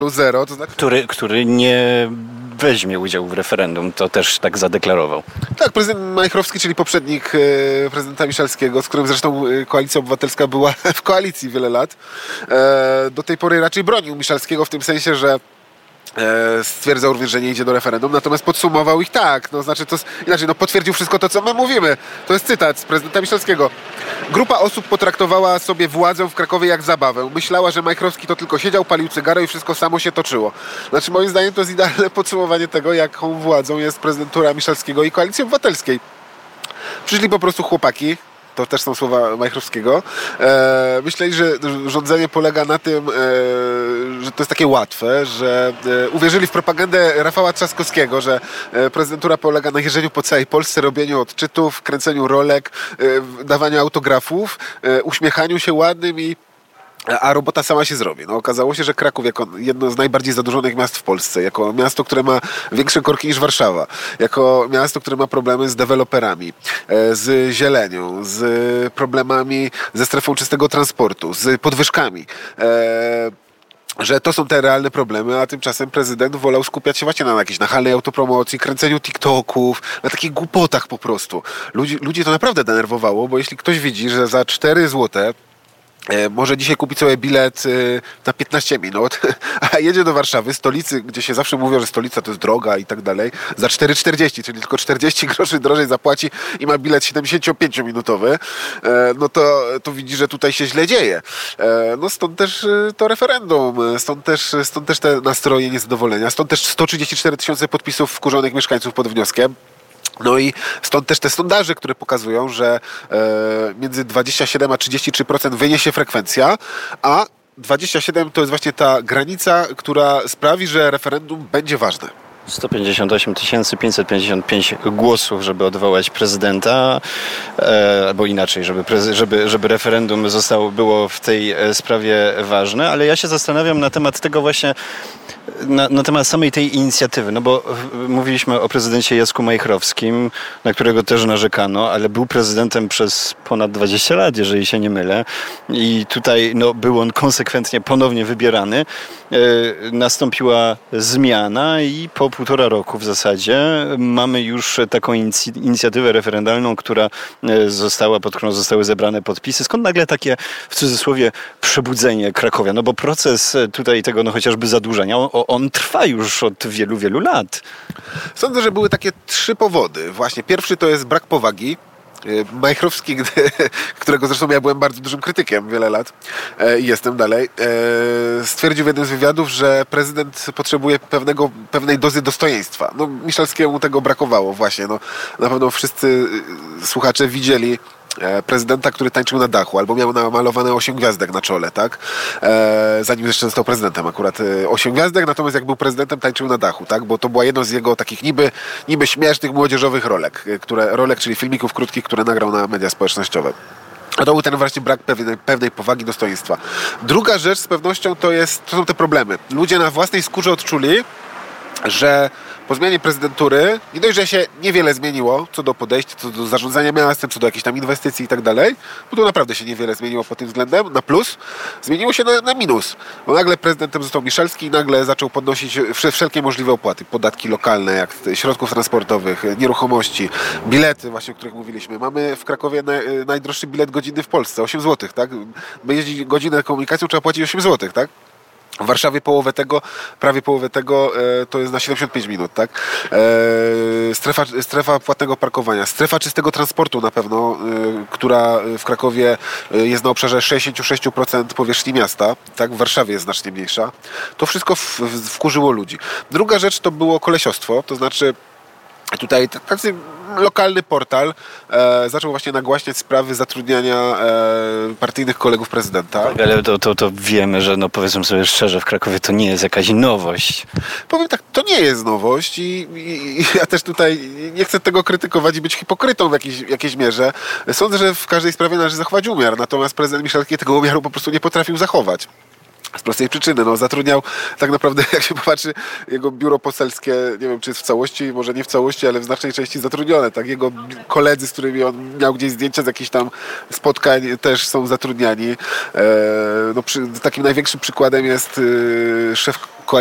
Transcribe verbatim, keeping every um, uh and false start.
zero, to znaczy... Który, który nie weźmie udziału w referendum, to też tak zadeklarował. Tak, prezydent Majchrowski, czyli poprzednik e, prezydenta Miszalskiego, z którym zresztą e, Koalicja Obywatelska była w koalicji wiele lat, e, do tej pory raczej bronił Miszalskiego w tym sensie, że E, stwierdzał również, że nie idzie do referendum, natomiast podsumował ich tak, no znaczy to inaczej, no potwierdził wszystko to, co my mówimy. To jest cytat z prezydenta Miszalskiego. Grupa osób potraktowała sobie władzę w Krakowie jak zabawę. Myślała, że Majchrowski to tylko siedział, palił cygaro i wszystko samo się toczyło. Znaczy moim zdaniem to jest idealne podsumowanie tego, jaką władzą jest prezydentura Miszalskiego i Koalicji Obywatelskiej. Przyszli po prostu chłopaki, to też są słowa Majchrowskiego. E, myśleli, że rządzenie polega na tym, e, że to jest takie łatwe, że e, uwierzyli w propagandę Rafała Trzaskowskiego, że e, prezydentura polega na jeżdżeniu po całej Polsce, robieniu odczytów, kręceniu rolek, e, dawaniu autografów, e, uśmiechaniu się ładnym i a robota sama się zrobi. No, okazało się, że Kraków jako jedno z najbardziej zadłużonych miast w Polsce, jako miasto, które ma większe korki niż Warszawa, jako miasto, które ma problemy z deweloperami, z zielenią, z problemami ze strefą czystego transportu, z podwyżkami, że to są te realne problemy, a tymczasem prezydent wolał skupiać się właśnie na jakiejś nachalnej autopromocji, kręceniu TikToków, na takich głupotach po prostu. Ludzi, ludzi to naprawdę denerwowało, bo jeśli ktoś widzi, że za cztery złote może dzisiaj kupić sobie bilet na piętnaście minut, a jedzie do Warszawy, stolicy, gdzie się zawsze mówią, że stolica to jest droga i tak dalej, za cztery czterdzieści, czyli tylko czterdzieści groszy drożej zapłaci i ma bilet siedemdziesięciopięciominutowy, no to, to widzi, że tutaj się źle dzieje. No stąd też to referendum, stąd też, stąd też te nastroje niezadowolenia, stąd też sto trzydzieści cztery tysiące podpisów wkurzonych mieszkańców pod wnioskiem. No i stąd też te sondaże, które pokazują, że e, między dwadzieścia siedem a trzydzieści trzy procent wyniesie frekwencja, a dwadzieścia siedem to jest właśnie ta granica, która sprawi, że referendum będzie ważne. sto pięćdziesiąt osiem tysięcy pięćset pięćdziesiąt pięć głosów, żeby odwołać prezydenta, e, albo inaczej, żeby, prezy- żeby, żeby referendum zostało, było w tej sprawie ważne, ale ja się zastanawiam na temat tego właśnie, na, na temat samej tej inicjatywy, no bo mówiliśmy o prezydencie Jacku Majchrowskim, na którego też narzekano, ale był prezydentem przez ponad dwadzieścia lat, jeżeli się nie mylę, i tutaj no, był on konsekwentnie ponownie wybierany. E, nastąpiła zmiana i po półtora roku w zasadzie mamy już taką inic- inicjatywę referendalną, która została, pod którą zostały zebrane podpisy. Skąd nagle takie, w cudzysłowie, przebudzenie Krakowia? No bo proces tutaj tego no chociażby zadłużenia, on, on trwa już od wielu, wielu lat. Sądzę, że były takie trzy powody. Właśnie pierwszy to jest brak powagi. Majchrowski, którego zresztą ja byłem bardzo dużym krytykiem wiele lat i jestem dalej, stwierdził w jednym z wywiadów, że prezydent potrzebuje pewnego, pewnej dozy dostojeństwa. No, Miszalskiemu tego brakowało właśnie. No, na pewno wszyscy słuchacze widzieli prezydenta, który tańczył na dachu, albo miał namalowane osiem gwiazdek na czole, tak? E, zanim jeszcze został prezydentem, akurat osiem gwiazdek, natomiast jak był prezydentem, tańczył na dachu, tak? Bo to była jedno z jego takich niby, niby śmiesznych, młodzieżowych rolek, które, rolek, czyli filmików krótkich, które nagrał na media społecznościowe. A to był ten właśnie brak pewnej, pewnej powagi, dostojeństwa. Druga rzecz z pewnością to, jest, to są te problemy. Ludzie na własnej skórze odczuli, że po zmianie prezydentury nie dość, że się niewiele zmieniło co do podejścia, co do zarządzania miastem, co do jakichś tam inwestycji i tak dalej, bo to naprawdę się niewiele zmieniło pod tym względem, na plus, zmieniło się na, na minus. Bo nagle prezydentem został Miszalski i nagle zaczął podnosić wszelkie możliwe opłaty, podatki lokalne, jak środków transportowych, nieruchomości, bilety właśnie, o których mówiliśmy. Mamy w Krakowie naj, najdroższy bilet godzinny w Polsce, osiem złotych, tak? By jeździć godzinę komunikacją, trzeba płacić osiem złotych, tak? W Warszawie połowę tego, prawie połowę tego e, to jest na siedemdziesiąt pięć minut, tak? E, strefa, strefa płatnego parkowania, strefa czystego transportu na pewno, e, która w Krakowie jest na obszarze sześćdziesiąt sześć procent powierzchni miasta, tak? W Warszawie jest znacznie mniejsza. To wszystko w, w, wkurzyło ludzi. Druga rzecz to było kolesiostwo, to znaczy tutaj taki lokalny portal e, zaczął właśnie nagłaśniać sprawy zatrudniania e, partyjnych kolegów prezydenta. Tak, ale to, to, to wiemy, że no powiedzmy sobie szczerze, w Krakowie to nie jest jakaś nowość. Powiem tak, to nie jest nowość i, i, i ja też tutaj nie chcę tego krytykować i być hipokrytą w jakiejś, jakiejś mierze. Sądzę, że w każdej sprawie należy zachować umiar, natomiast prezydent Miszalski tego umiaru po prostu nie potrafił zachować. Z prostej przyczyny, no zatrudniał tak naprawdę, jak się popatrzy, jego biuro poselskie, nie wiem czy jest w całości, może nie w całości, ale w znacznej części zatrudnione, tak, jego koledzy, z którymi on miał gdzieś zdjęcia z jakichś tam spotkań, też są zatrudniani. E, no, przy, takim największym przykładem jest e, szef